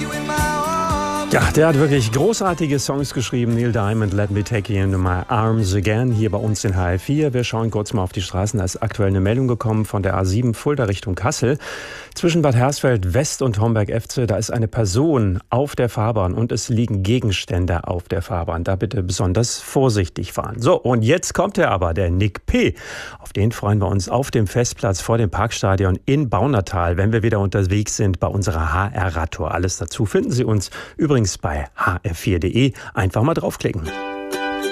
Ja, der hat wirklich großartige Songs geschrieben. Neil Diamond, Let Me Take You Into My Arms Again, hier bei uns in HR4. Wir schauen kurz mal auf die Straßen. Da ist aktuell eine Meldung gekommen von der A7 Fulda Richtung Kassel. Zwischen Bad Hersfeld West und Homberg-Efze, da ist eine Person auf der Fahrbahn und es liegen Gegenstände auf der Fahrbahn. Da bitte besonders vorsichtig fahren. So, und jetzt kommt er aber, der Nick P. Auf den freuen wir uns auf dem Festplatz vor dem Parkstadion in Baunatal, wenn wir wieder unterwegs sind bei unserer HR-Radtour. Alles dazu finden Sie uns übrigens bei hr4.de. Einfach mal draufklicken.